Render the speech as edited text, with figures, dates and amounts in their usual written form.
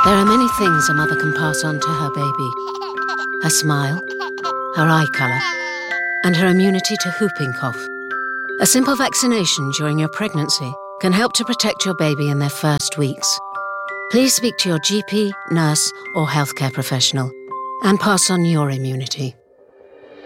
There are many things a mother can pass on to her baby. Her smile, her eye colour, and her immunity to whooping cough. A simple vaccination during your pregnancy can help to protect your baby in their first weeks. Please speak to your GP, nurse, or healthcare professional and pass on your immunity.